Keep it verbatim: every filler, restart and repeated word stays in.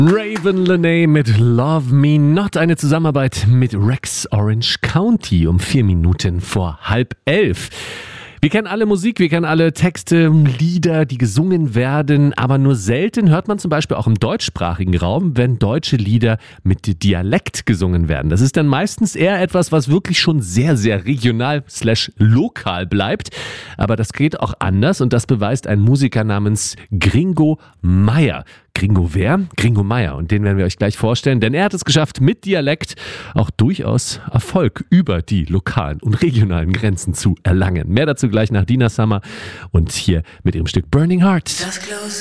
Raven Lenae mit Love Me Not, eine Zusammenarbeit mit Rex Orange County um vier Minuten vor halb elf. Wir kennen alle Musik, wir kennen alle Texte, Lieder, die gesungen werden, aber nur selten hört man zum Beispiel auch im deutschsprachigen Raum, wenn deutsche Lieder mit Dialekt gesungen werden. Das ist dann meistens eher etwas, was wirklich schon sehr, sehr regional slash lokal bleibt. Aber das geht auch anders und das beweist ein Musiker namens Gringo Meier. Gringo wer? Gringo Meier. Und den werden wir euch gleich vorstellen, denn er hat es geschafft, mit Dialekt auch durchaus Erfolg über die lokalen und regionalen Grenzen zu erlangen. Mehr dazu gleich nach Dina Summer und hier mit ihrem Stück Burning Heart.